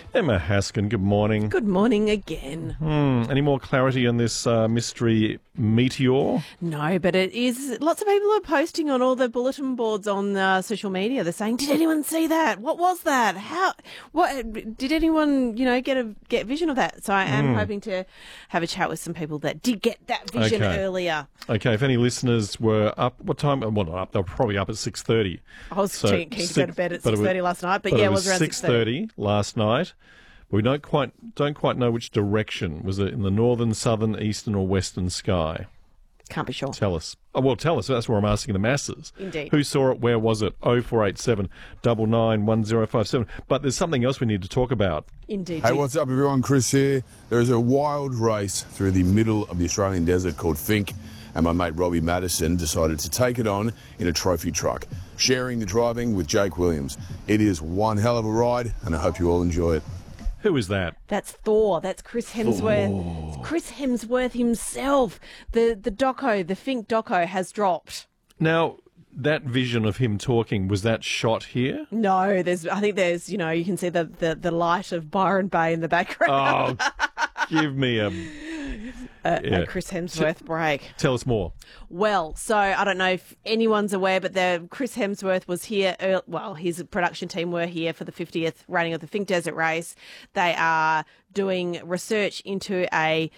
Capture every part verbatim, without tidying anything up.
Emma Haskin, good morning. Good morning again. Hmm, any more clarity on this uh, mystery meteor? No, but it is. Lots of people are posting on all the bulletin boards on uh, social media. They're saying, "Did anyone see that? What was that? How? What? Did anyone, you know, get a get vision of that?" So I am Mm. hoping to have a chat with some people that did get that vision Okay. earlier. Okay, if any listeners were up, what time? Well, not up, they were probably up at six thirty. I was So keen, keen to six- go to bed at but it six was- thirty last night, but, But yeah, it it was was around six thirty last night. We don't quite don't quite know which direction. Was it in the northern, southern, eastern, or western sky? Can't be sure. Tell us. Oh, well, tell us. That's where I'm asking the masses. Indeed. Who saw it? Where was it? oh four eight seven, nine nine, one oh five seven. But there's something else we need to talk about. Indeed. Hey, what's up, everyone? Chris here. There is a wild race through the middle of the Australian desert called Finke, and my mate Robbie Madison decided to take it on in a trophy truck, sharing the driving with Jake Williams. It is one hell of a ride, and I hope you all enjoy it. Who is that? That's Thor. That's Chris Hemsworth. It's Chris Hemsworth himself. The the doco, the Finke doco has dropped. Now, that vision of him talking, was that shot here? No, there's. I think there's. You know, you can see the the, the light of Byron Bay in the background. Oh, give me a... a, yeah. a Chris Hemsworth break. Tell us more. Well, so I don't know if anyone's aware, but the Chris Hemsworth was here. ear- Well, his production team were here for the fiftieth running of the Finke Desert Race. They are doing research into a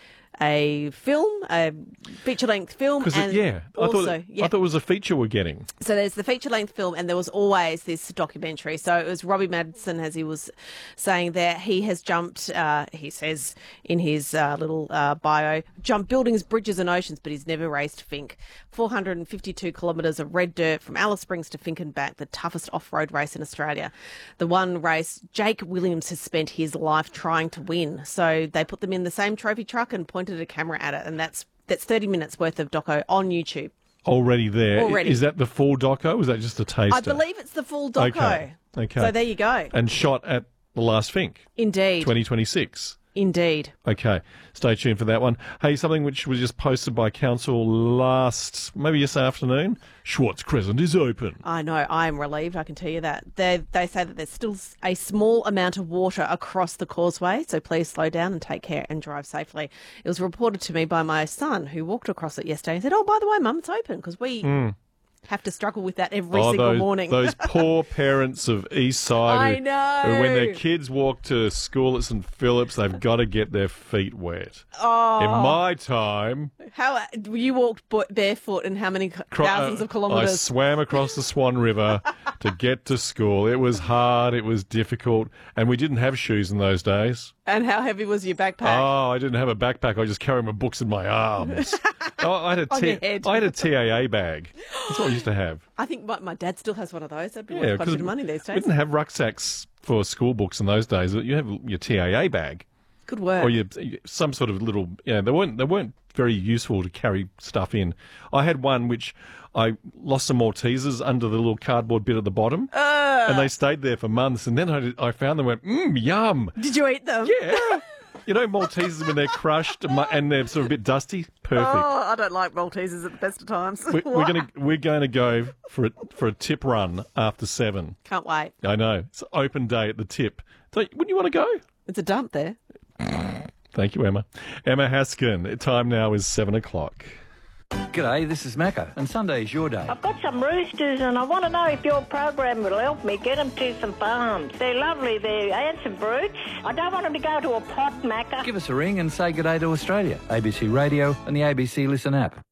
a film, a feature length film, Because, and yeah, I also thought, yeah. I thought it was a feature we're getting. So there's the feature-length film, and there was always this documentary. So it was Robbie Madison, as he was saying there. He has jumped, uh, he says in his uh, little uh, bio, jumped buildings, bridges and oceans, but he's never raced Finke. four hundred fifty-two kilometres of red dirt from Alice Springs to Finke and back, the toughest off-road race in Australia. The one race Jake Williams has spent his life trying to win. So they put them in the same trophy truck and pointed a camera at it, and that's that's thirty minutes worth of doco on YouTube. Already there. Already. Is that the full doco? Or is that just a taster? I believe it's the full doco. Okay. Okay. So there you go. And shot at the last Finke, Indeed. twenty twenty-six. Indeed. Okay, stay tuned for that one. Hey, something which was just posted by council last, maybe yesterday afternoon. Schwartz Crescent is open. I know. I am relieved. I can tell you that. They they say that there's still a small amount of water across the causeway, so please slow down and take care and drive safely. It was reported to me by my son, who walked across it yesterday and said, "Oh, by the way, Mum, it's open," because we have to struggle with that every oh, single those, morning. those poor parents of East Side. I who- know. who when their kids walk to school at St Phillips, they've got to get their feet wet. Oh. In my time, How you walked bo- barefoot and how many co- cro- thousands uh, of kilometres? I swam across the Swan River to get to school. It was hard. It was difficult, and we didn't have shoes in those days. And how heavy was your backpack? Oh, I didn't have a backpack. I just carried my books in my arms. oh, I had a On T- your head. I had a T A A bag. That's what I used to have. I think my, my dad still has one of those. That'd be Yeah, worth quite a 'cause bit of money these we days. didn't have rucksacks for school books in those days. You have your T A A bag, Good work. or you some sort of little. Yeah, they weren't they weren't very useful to carry stuff in. I had one which I lost some Maltesers under the little cardboard bit at the bottom, Uh. and they stayed there for months. And then I, I found them, and went, mmm, yum. Did you eat them? Yeah. You know, Maltesers when they're crushed and mu- and they're sort of a bit dusty. Perfect. Oh, I don't like Maltesers at the best of times. We, we're gonna we're going to go for a for a tip run after seven. Can't wait. I know it's open day at the tip. So, wouldn't you want to go? It's a dump there. Thank you, Emma. Emma Haskin. Time now is seven o'clock. G'day, this is Macca, and Sunday's your day. I've got some roosters and I want to know if your program will help me get them to some farms. They're lovely, they're handsome brutes. I don't want them to go to a pot, Macca. Give us a ring and say g'day to Australia, A B C Radio and the A B C Listen app.